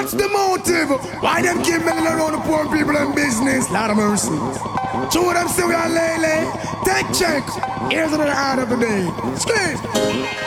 What's the motive? Why them keep meddling around the poor people and business? Lot of mercy. So what I'm saying, we are lay. Take check. Here's another ad of the day. Scream.